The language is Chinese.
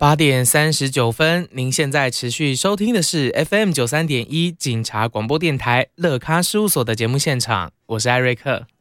8:39，您现在持续收听的是 FM 93.1警察广播电台乐咖事务所的节目现场，我是艾瑞克。